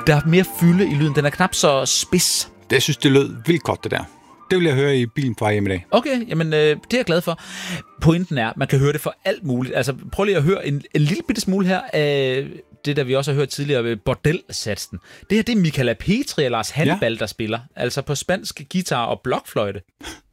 Der er mere fylde i lyden. Den er knap så spids. Det synes det lød vildt godt, det der. Det vil jeg høre i bilen på vej hjem i dag. Okay, jamen det er jeg glad for. Pointen er, at man kan høre det for alt muligt. Altså prøv lige at høre en lille bitte smule her af det, der vi også har hørt tidligere, bordelsatsen. Det her, det er Michaela Petri og Lars Hannibal, der spiller. Altså på spansk guitar og blokfløjte.